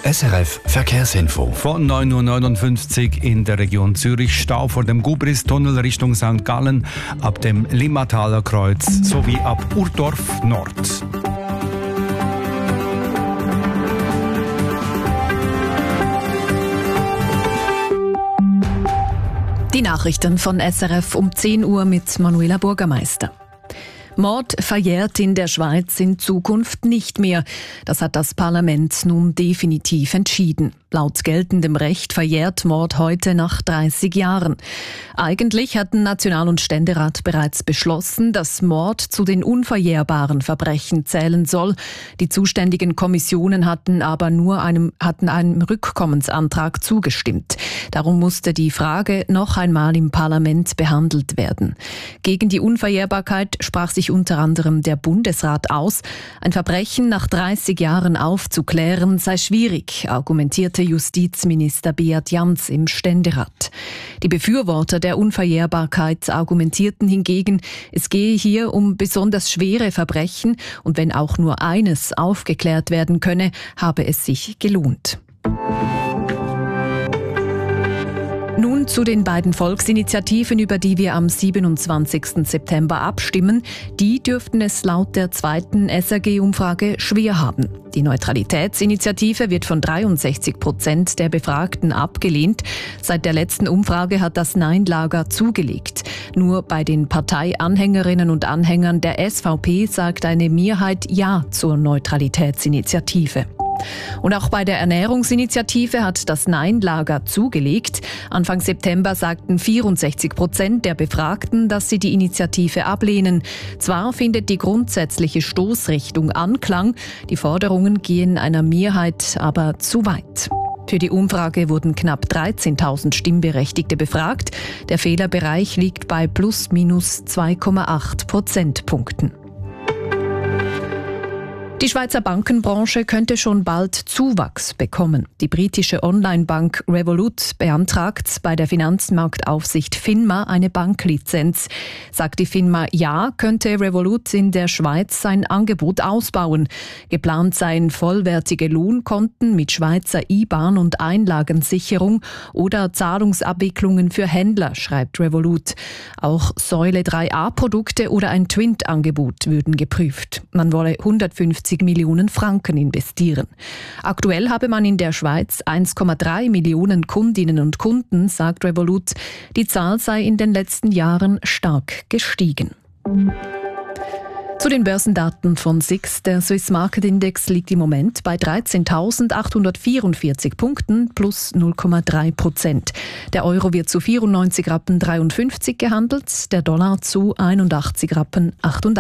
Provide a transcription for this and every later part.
SRF Verkehrsinfo. Von 9.59 Uhr in der Region Zürich Stau vor dem Gubristunnel Richtung St. Gallen, ab dem Limmataler Kreuz sowie ab Urdorf Nord. Die Nachrichten von SRF um 10 Uhr mit Manuela Bürgermeister. Mord verjährt in der Schweiz in Zukunft nicht mehr. Das hat das Parlament nun definitiv entschieden. Laut geltendem Recht verjährt Mord heute nach 30 Jahren. Eigentlich hatten National- und Ständerat bereits beschlossen, dass Mord zu den unverjährbaren Verbrechen zählen soll. Die zuständigen Kommissionen hatten aber nur einem Rückkommensantrag zugestimmt. Darum musste die Frage noch einmal im Parlament behandelt werden. Gegen die Unverjährbarkeit sprach sich unter anderem der Bundesrat aus. Ein Verbrechen nach 30 Jahren aufzuklären sei schwierig, argumentierte Justizminister Beat Jans im Ständerat. Die Befürworter der Unverjährbarkeit argumentierten hingegen, es gehe hier um besonders schwere Verbrechen und wenn auch nur eines aufgeklärt werden könne, habe es sich gelohnt. Nun zu den beiden Volksinitiativen, über die wir am 27. September abstimmen. Die dürften es laut der zweiten SRG-Umfrage schwer haben. Die Neutralitätsinitiative wird von 63% der Befragten abgelehnt. Seit der letzten Umfrage hat das Nein-Lager zugelegt. Nur bei den Parteianhängerinnen und Anhängern der SVP sagt eine Mehrheit Ja zur Neutralitätsinitiative. Und auch bei der Ernährungsinitiative hat das Nein-Lager zugelegt. Anfang September sagten 64% der Befragten, dass sie die Initiative ablehnen. Zwar findet die grundsätzliche Stoßrichtung Anklang, die Forderungen gehen einer Mehrheit aber zu weit. Für die Umfrage wurden knapp 13.000 Stimmberechtigte befragt. Der Fehlerbereich liegt bei plus/minus 2,8 Prozentpunkten. Die Schweizer Bankenbranche könnte schon bald Zuwachs bekommen. Die britische Online-Bank Revolut beantragt bei der Finanzmarktaufsicht FINMA eine Banklizenz. Sagt die FINMA ja, könnte Revolut in der Schweiz sein Angebot ausbauen. Geplant seien vollwertige Lohnkonten mit Schweizer IBAN und Einlagensicherung oder Zahlungsabwicklungen für Händler, schreibt Revolut. Auch Säule 3a-Produkte oder ein Twint-Angebot würden geprüft. Man wolle 150 Millionen Franken investieren. Aktuell habe man in der Schweiz 1,3 Millionen Kundinnen und Kunden, sagt Revolut. Die Zahl sei in den letzten Jahren stark gestiegen. Zu den Börsendaten von SIX. Der Swiss Market Index liegt im Moment bei 13.844 Punkten plus 0,3%. Der Euro wird zu 94,53 Rappen gehandelt, der Dollar zu 81,88 Rappen.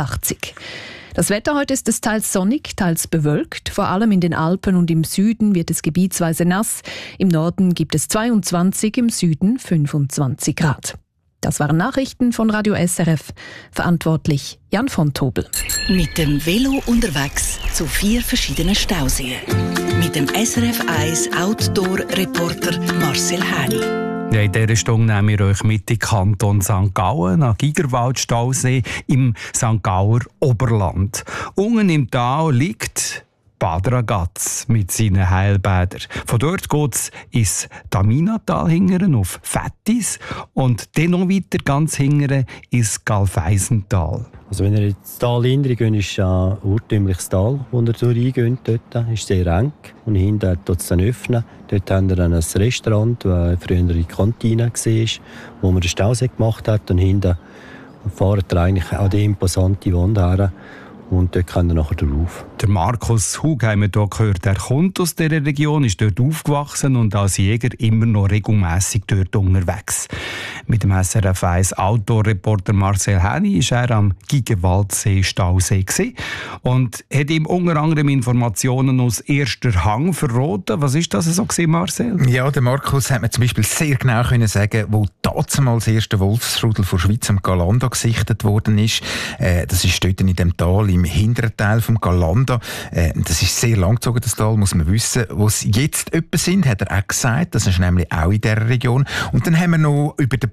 Das Wetter heute ist es teils sonnig, teils bewölkt. Vor allem in den Alpen und im Süden wird es gebietsweise nass. Im Norden gibt es 22, im Süden 25 Grad. Das waren Nachrichten von Radio SRF. Verantwortlich Jan von Tobel. Mit dem Velo unterwegs zu 4 verschiedenen Stauseen. Mit dem SRF 1 Outdoor-Reporter Marcel Häni. Ja, in dieser Stunde nehmen wir euch mit in den Kanton St. Gallen, an Gigerwald-Stausee im St. Gauer Oberland. Unten im Tal liegt Bad Ragaz mit seinen Heilbädern. Von dort geht es ins Taminatal hingern auf Fettis und dann noch weiter ganz hingern ins Galfeisental. Also wenn ihr ins Tal hineingeht, ist es ein urtümliches Tal, wo ihr reingeht. Dort ist sehr eng. Und hinten dort es dann öffnen. Dort haben wir dann ein Restaurant, das früher eine Kantine war, wo man den Stausee gemacht hat. Und hinten fahren wir eigentlich an die imposante Wand her. Und dort kann er nachher drauf. Der Markus Hug haben wir hier gehört. Er kommt aus dieser Region, ist dort aufgewachsen und als Jäger immer noch regelmässig dort unterwegs. Mit dem SRF 1 Outdoor-Reporter Marcel Häni ist er am Gigerwaldsee-Stausee und hat ihm unter anderem Informationen aus erster Hand verraten. Was ist das so gewesen, Marcel? Ja, der Markus hat mir zum Beispiel sehr genau können sagen, wo damals das erste Wolfsrudel von Schweiz am Galanda gesichtet worden ist. Das ist dort in dem Tal im hinteren Teil vom Galanda. Das ist sehr langgezogen, das Tal, muss man wissen. Wo es jetzt etwa sind, hat er auch gesagt. Das ist nämlich auch in dieser Region. Und dann haben wir noch über den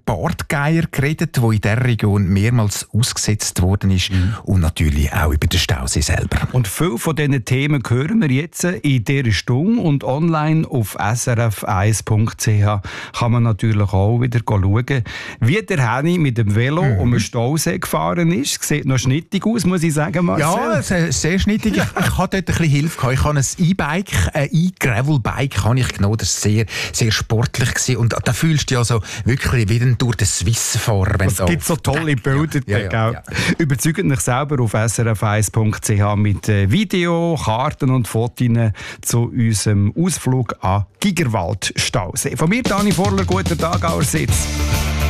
Bartgeier geredet, der in dieser Region mehrmals ausgesetzt worden ist. Und natürlich auch über den Stausee selber. Und viele von diesen Themen hören wir jetzt in dieser Stunde. Und online auf srf1.ch kann man natürlich auch wieder schauen, wie der Henni mit dem Velo um den Stausee gefahren ist. Sieht noch schnittig aus, muss ich sagen, Marcel. Ja, sehr schnittig. Ich hatte dort ein bisschen Hilfe gehabt. Ich habe ein E-Bike, ein E-Gravel-Bike habe ich genommen. Das war sehr, sehr sportlich gewesen. Und da fühlst du dich also wirklich wie ein Tour de Suisse-Fahrer. Es gibt so tolle Bilder. Ja. Überzeugt mich selber auf srf1.ch mit Video, Karten und Fotos zu unserem Ausflug an Gigerwald-Stausee. Von mir, Dani Vorler, guten Tag allerseits.